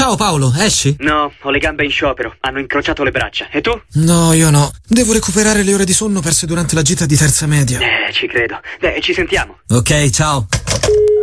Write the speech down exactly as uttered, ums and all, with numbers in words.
Ciao Paolo, esci? No, ho le gambe in sciopero, hanno incrociato le braccia. E tu? No, io no. Devo recuperare le ore di sonno perse durante la gita di terza media. Eh, ci credo. Dai, ci sentiamo. Ok, ciao.